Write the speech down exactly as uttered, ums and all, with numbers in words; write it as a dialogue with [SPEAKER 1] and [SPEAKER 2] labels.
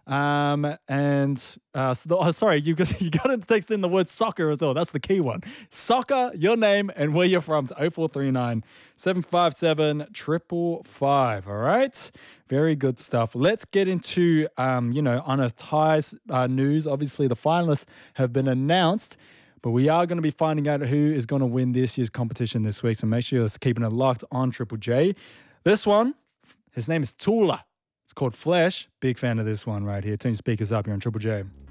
[SPEAKER 1] Um, and uh, so the, oh, sorry, you got you got to text in the word soccer as well. That's the key one. Soccer, your name and where you're from to oh four three nine, seven five seven, five five five. All right, very good stuff. Let's get into um, you know, on a ties uh, news. Obviously, the finalists have been announced. But we are going to be finding out who is going to win this year's competition this week. So make sure you're keeping it locked on Triple J. This one, his name is Tula. It's called Flesh. Big fan of this one right here. Turn your speakers up. You're on Triple J.